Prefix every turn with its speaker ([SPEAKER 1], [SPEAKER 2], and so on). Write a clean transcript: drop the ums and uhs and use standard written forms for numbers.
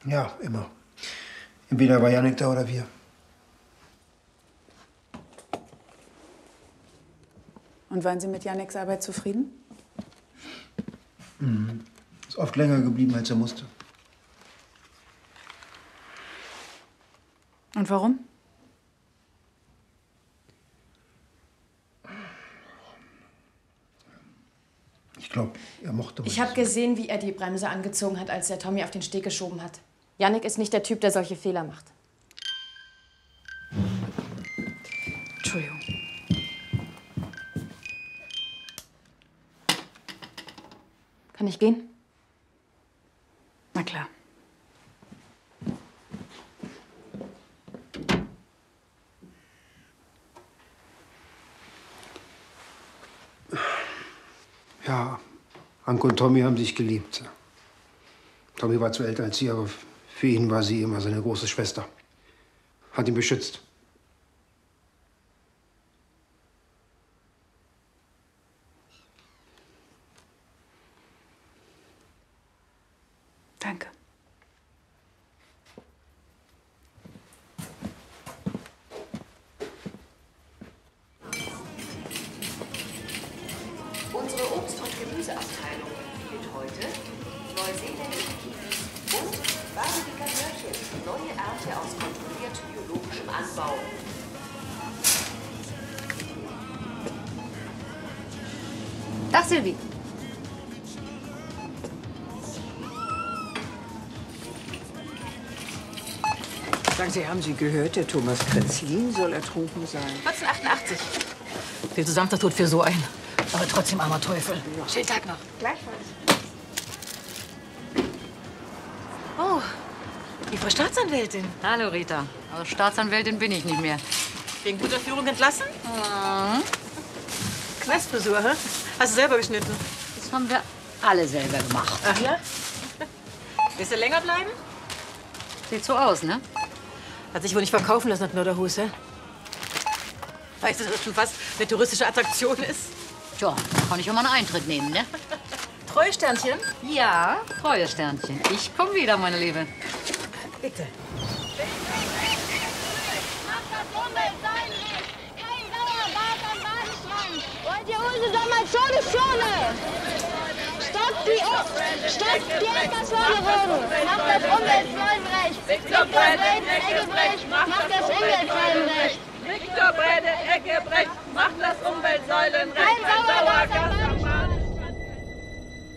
[SPEAKER 1] Ja, immer. Entweder war Jannik da oder wir.
[SPEAKER 2] Und waren Sie mit Janniks Arbeit zufrieden?
[SPEAKER 1] Mhm. Ist oft länger geblieben, als er musste.
[SPEAKER 2] Und warum?
[SPEAKER 1] Ich glaube, er mochte mich.
[SPEAKER 3] Ich habe gesehen, wie er die Bremse angezogen hat, als er Tommy auf den Steg geschoben hat. Jannik ist nicht der Typ, der solche Fehler macht.
[SPEAKER 2] Entschuldigung.
[SPEAKER 3] Kann ich gehen?
[SPEAKER 2] Na klar.
[SPEAKER 1] Ja, Anke und Tommy haben sich geliebt. Tommy war zwar älter als sie, aber für ihn war sie immer seine große Schwester. Hat ihn beschützt.
[SPEAKER 2] Danke.
[SPEAKER 4] Unsere Obst- und Gemüseabteilung empfiehlt heute neuseeländische Kiwis und Basilisca Möhrchen. Neue Ernte aus kontrolliert biologischem Anbau.
[SPEAKER 3] Tag, Silvi.
[SPEAKER 5] Sagen Sie, haben Sie gehört, der Thomas Krenzlin soll ertrunken sein?
[SPEAKER 3] 1988.
[SPEAKER 6] Viel zusammen tut für so einen. Aber trotzdem armer Teufel. Schönen Tag noch.
[SPEAKER 3] Gleichfalls.
[SPEAKER 6] Oh, die Frau Staatsanwältin.
[SPEAKER 7] Hallo, Rita. Aber Staatsanwältin bin ich nicht mehr.
[SPEAKER 6] Wegen guter Führung entlassen? Knastfrisur, hä? Hast du selber geschnitten?
[SPEAKER 7] Das haben wir alle selber gemacht.
[SPEAKER 6] Ach ja? Willst du länger bleiben?
[SPEAKER 7] Sieht so aus, ne?
[SPEAKER 6] Hat sich wohl nicht verkaufen lassen, das Mörderhus, hä? Weißt du, dass das schon fast eine touristische Attraktion ist?
[SPEAKER 7] Tja, kann ich immer einen Eintritt nehmen, ne?
[SPEAKER 6] Treusternchen?
[SPEAKER 7] Ja, treue Sternchen. Ich komm wieder, meine Liebe.
[SPEAKER 6] Bitte.
[SPEAKER 8] Kein Dauerbad am Badestrand. Und die Hose soll mal Schone. Stoppt die Eckerswalde-Roden. Macht das Umweltfreudenrecht. Viktor Brede Eggebrecht macht das Umweltfreudenrecht.
[SPEAKER 9] Viktor Brede Eggebrecht macht das Umweltsäulenrecht.
[SPEAKER 8] Kein Dauerbad am Badestrand.